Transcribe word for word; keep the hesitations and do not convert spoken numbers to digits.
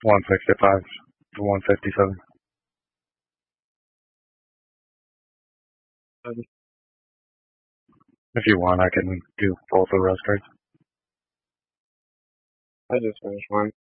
one sixty-five to one fifty-seven. If you want, I can do both of those cards. I just finished one.